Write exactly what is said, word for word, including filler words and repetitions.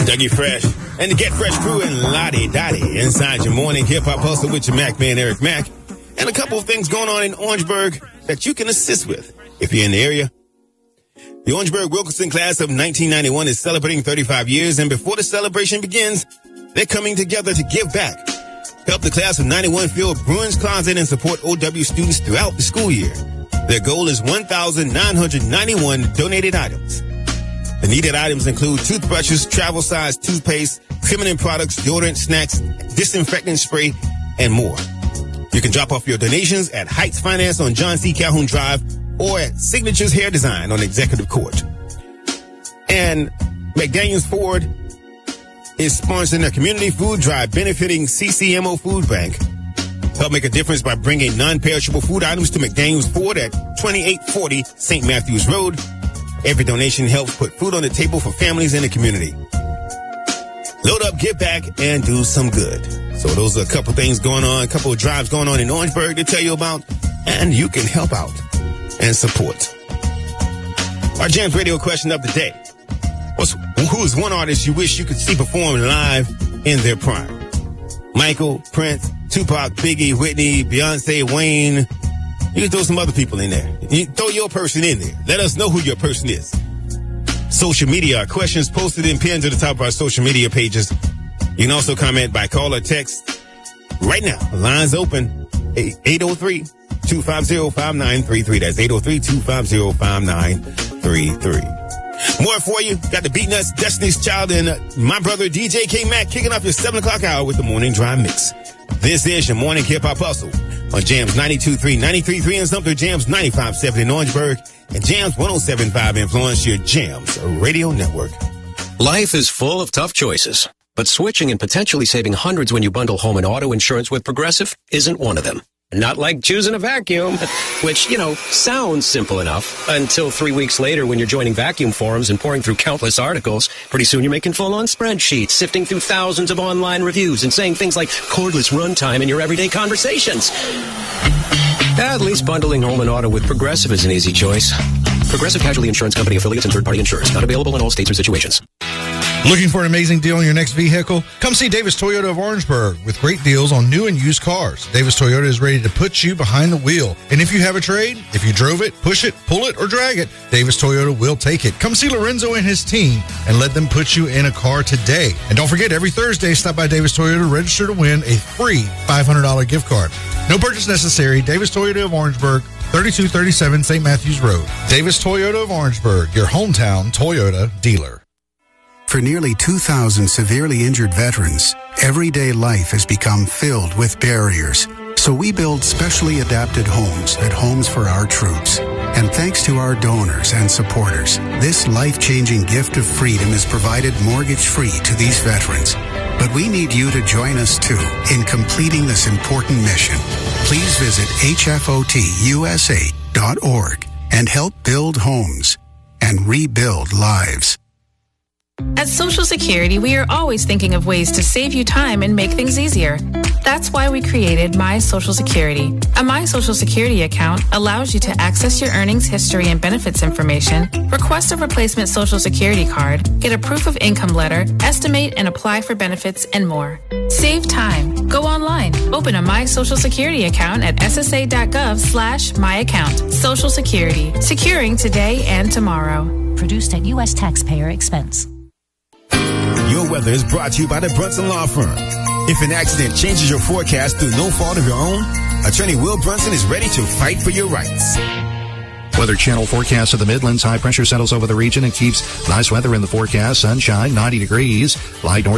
Dougie Fresh and the Get Fresh crew and Lottie Dottie inside your morning hip-hop hustle with your Mac man, Eric Mack. And a couple of things going on in Orangeburg that you can assist with if you're in the area. The Orangeburg Wilkinson class of nineteen ninety-one is celebrating thirty-five years, and before the celebration begins, they're coming together to give back. Help the class of ninety-one fill Bruins Closet and support O W students throughout the school year. Their goal is one thousand nine hundred ninety-one donated items. The needed items include toothbrushes, travel-size toothpaste, feminine products, deodorant, snacks, disinfectant spray, and more. You can drop off your donations at Heights Finance on John C. Calhoun Drive or at Signatures Hair Design on Executive Court. And McDaniels Ford is sponsoring a community food drive benefiting C C M O Food Bank. Help make a difference by bringing non-perishable food items to McDaniels Ford at twenty-eight forty Saint Matthews Road. Every donation helps put food on the table for families in the community. Load up, give back, and do some good. So those are a couple things going on, a couple of drives going on in Orangeburg to tell you about, and you can help out and support. Our Jams Radio question of the day was, who is one artist you wish you could see perform live in their prime? Michael, Prince, Tupac, Biggie, Whitney, Beyonce, Wayne. You can throw some other people in there. You throw your person in there. Let us know who your person is. Social media, our questions posted in pinned to the top of our social media pages. You can also comment by call or text right now. Lines open, eight oh three, two five zero, five nine three three. That's eight oh three, two five zero, five nine three three. More for you. Got the Beatnuts, Destiny's Child, and uh, my brother D J K Mac kicking off your seven o'clock hour with the Morning Drive Mix. This is your Morning Hip Hop Hustle on Jams ninety-two point three, ninety-three point three in Sumter, Jams ninety-five point seven in Orangeburg, and Jams one oh seven point five in Florence, your Jams Radio Network. Life is full of tough choices, but switching and potentially saving hundreds when you bundle home and auto insurance with Progressive isn't one of them. Not like choosing a vacuum, which, you know, sounds simple enough until three weeks later when you're joining vacuum forums and pouring through countless articles. Pretty soon you're making full-on spreadsheets, sifting through thousands of online reviews and saying things like cordless runtime in your everyday conversations. At least bundling home and auto with Progressive is an easy choice. Progressive Casualty Insurance Company affiliates and third-party insurance. Not available in all states or situations. Looking for an amazing deal on your next vehicle? Come see Davis Toyota of Orangeburg with great deals on new and used cars. Davis Toyota is ready to put you behind the wheel. And if you have a trade, if you drove it, push it, pull it, or drag it, Davis Toyota will take it. Come see Lorenzo and his team and let them put you in a car today. And don't forget, every Thursday, stop by Davis Toyota, register to win a free five hundred dollars gift card. No purchase necessary. Davis Toyota of Orangeburg, thirty-two thirty-seven Saint Matthews Road. Davis Toyota of Orangeburg, your hometown Toyota dealer. For nearly two thousand severely injured veterans, everyday life has become filled with barriers. So we build specially adapted homes at Homes for Our Troops. And thanks to our donors and supporters, this life-changing gift of freedom is provided mortgage-free to these veterans. But we need you to join us, too, in completing this important mission. Please visit H F O T U S A dot org and help build homes and rebuild lives. At Social Security, we are always thinking of ways to save you time and make things easier. That's why we created My Social Security. A My Social Security account allows you to access your earnings history and benefits information, request a replacement Social Security card, get a proof of income letter, estimate and apply for benefits, and more. Save time. Go online. Open a My Social Security account at S S A dot gov slash my account. Social Security. Securing today and tomorrow. Produced at U S taxpayer expense. Your weather is brought to you by the Brunson Law Firm. If an accident changes your forecast through no fault of your own, Attorney Will Brunson is ready to fight for your rights. Weather Channel forecast of the Midlands. High pressure settles over the region and keeps nice weather in the forecast. Sunshine, ninety degrees. Light north